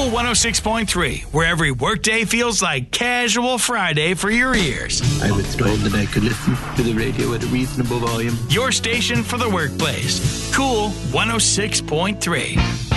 Cool 106.3, where every workday feels like casual Friday for your ears. I was told that I could listen to the radio at a reasonable volume. Your station for the workplace. Cool 106.3.